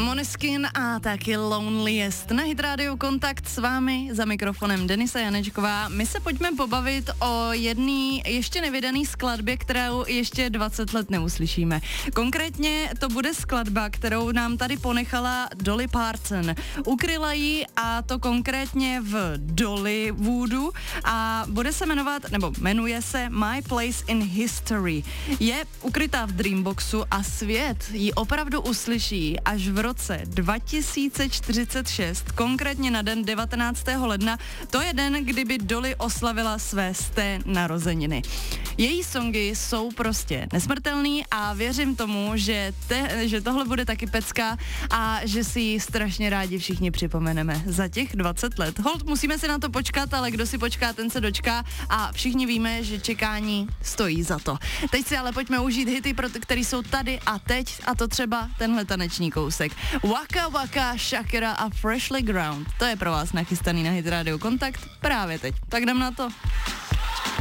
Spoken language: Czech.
Måneskin a taky Loneliest. Na Hit Radio Kontakt s vámi za mikrofonem Denisa Janečková. My se pojďme pobavit o jedné ještě nevydané skladbě, kterou ještě 20 let neuslyšíme. Konkrétně to bude skladba, kterou nám tady ponechala Dolly Parton. Ukryla ji, a to konkrétně v Dollywoodu, a bude se jmenuje se My Place in History. Je ukrytá v Dreamboxu a svět ji opravdu uslyší až v roce 2046, konkrétně na den 19. ledna. To je den, kdyby Dolly oslavila své 100. narozeniny. Její songy jsou prostě nesmrtelný a věřím tomu, že tohle bude taky pecka a že si ji strašně rádi všichni připomeneme za těch 20 let. Holt, musíme si na to počkat, ale kdo si počká, ten se dočká a všichni víme, že čekání stojí za to. Teď si ale pojďme užít hity, které jsou tady a teď, a to třeba tenhle taneční kousek. Waka Waka, Shakira a Freshly Ground. To je pro vás nachystaný na Hit Radio Kontakt právě teď. Tak jdem na to.